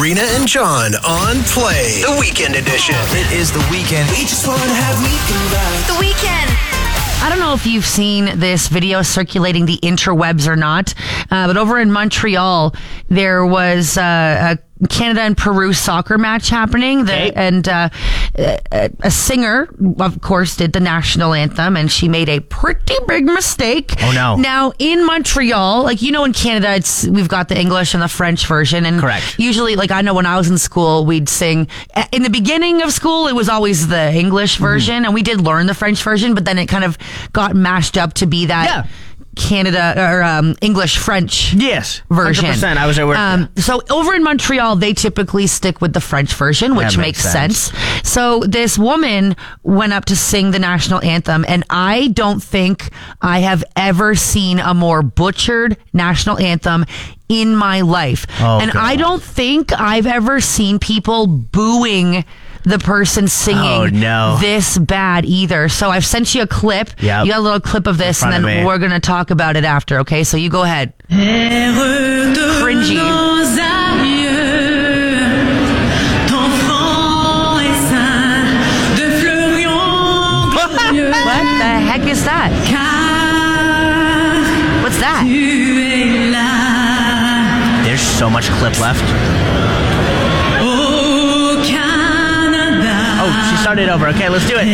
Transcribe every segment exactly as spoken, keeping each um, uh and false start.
Karina and John on Play, the weekend edition. It is the weekend. We just want to have weekend vibes. The weekend. I don't know if you've seen this video circulating the interwebs or not, uh, but over in Montreal, there was uh, a Canada and Peru soccer match happening, the, Okay. and uh, a, a singer, of course, did the national anthem, and she made a pretty big mistake. Oh, no. Now, in Montreal, like, you know, in Canada, it's we've got the English and the French version, and Correct. usually, like, I know when I was in school, we'd sing, in the beginning of school, it was always the English version, Mm-hmm. and we did learn the French version, but then it kind of got mashed up to be that Yeah. Canada or um, English French Yes. version. one hundred percent. I was there with um, So over in Montreal, they typically stick with the French version, which That makes makes sense. sense. So this woman went up to sing the national anthem, and I don't think I have ever seen a more butchered national anthem in my life. Oh, and God. I don't think I've ever seen people booing the person singing Oh, no. this bad either. So I've sent you a clip. Yep. You got a little clip of this, and front then of me. we're going to talk about it after, okay? So you go ahead. Cringy. What the heck is that? What's that? There's so much clip left. Oh, she started over. Okay, let's do it.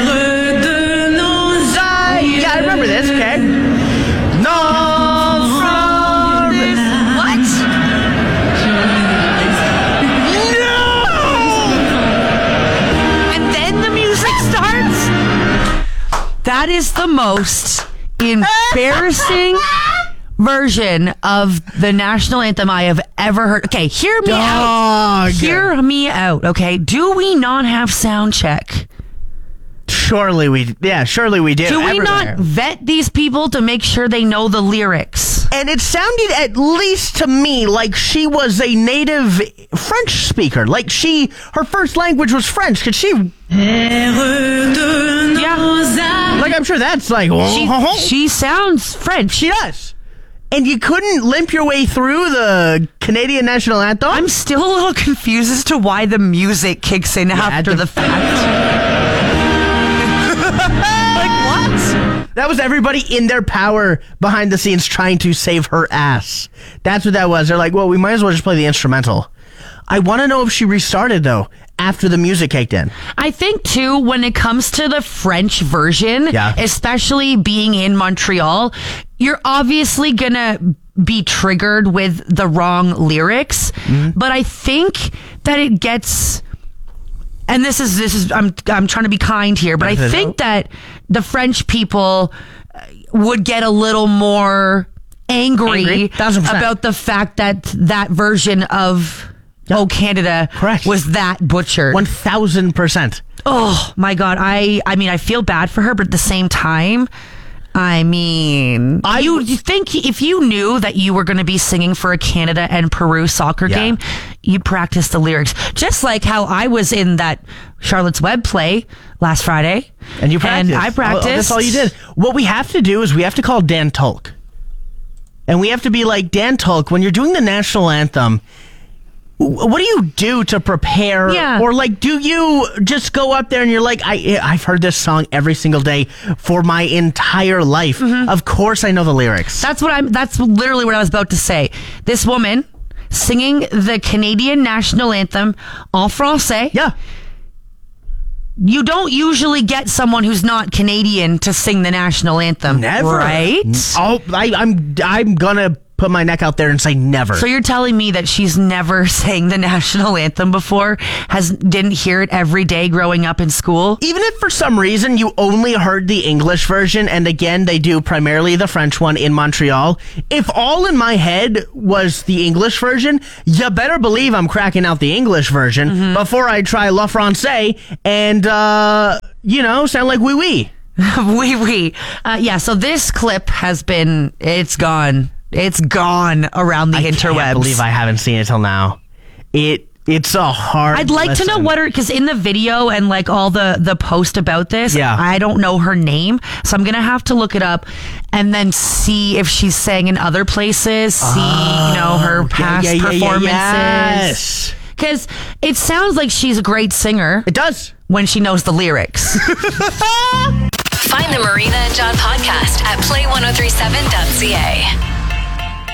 Yeah, I remember this. Okay. No. What? And then the music starts? That is the most embarrassing version of the national anthem I have ever heard. Okay, hear me out. Dog. Hear me out, okay? Do we not have sound check? Surely we, yeah, surely we do. Do we Everywhere. not vet these people to make sure they know the lyrics? And it sounded, at least to me, like she was a native French speaker. Like she, her first language was French. Cause she, Yeah. like I'm sure that's like, She, she sounds French. She does. And you couldn't limp your way through the Canadian national anthem? I'm still a little confused as to why the music kicks in after the- the fact. Like, what? That was everybody in their power behind the scenes trying to save her ass. That's what that was. They're like, well, we might as well just play the instrumental. I want to know if she restarted, though, after the music kicked in. I think, too, when it comes to the French version, Yeah. especially being in Montreal, you're obviously going to be triggered with the wrong lyrics. Mm-hmm. But I think that it gets... And this is this is I'm I'm trying to be kind here, but I Benefit think out. that the French people uh, would get a little more angry, Angry? Thousand percent. about the fact that that version of Oh Canada Correct. was that butchered. one thousand percent. Oh my God. I, I mean, I feel bad for her, but at the same time, I mean, I- you, you think if you knew that you were going to be singing for a Canada and Peru soccer Yeah. game, you practice the lyrics. Just like how I was in that Charlotte's Web play last Friday. And you practiced. And I Oh, practiced. oh, that's all you did. What we have to do is we have to call Dan Tulk. And we have to be like, Dan Tulk, when you're doing the national anthem, what do you do to prepare? Yeah. Or like, do you just go up there and you're like, I, I've heard this song every single day for my entire life. Mm-hmm. Of course I know the lyrics. That's what I'm, that's literally what I was about to say. This woman singing the Canadian national anthem en français. yeah. You don't usually get someone who's not Canadian to sing the national anthem. Never. Right? Oh, I, I'm, I'm gonna put my neck out there and say never. So you're telling me that she's never sang the national anthem before, has didn't hear it every day growing up in school? Even if for some reason you only heard the English version, and again, they do primarily the French one in Montreal, if all in my head was the English version, you better believe I'm cracking out the English version Mm-hmm. before I try La Francais and, uh, you know, sound like wee wee. Wee wee. Uh, yeah, so this clip has been, it's gone. It's gone around the I interwebs. can't believe I haven't seen it till now. It It's a hard I'd like to know listen. what her, because in the video and like all the, the post about this, Yeah. I don't know her name. So I'm going to have to look it up and then see if she's sang in other places, see, you know, her Yeah, past yeah, yeah, yeah, performances. yes. Because it sounds like she's a great singer It does. when she knows the lyrics. Find the Marina and John podcast at play ten thirty-seven dot c a.